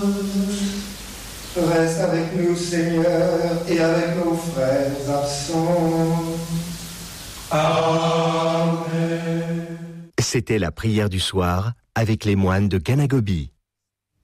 Reste avec nous, Seigneur, et avec nos frères absents. Amen. C'était la prière du soir avec les moines de Kanagobi.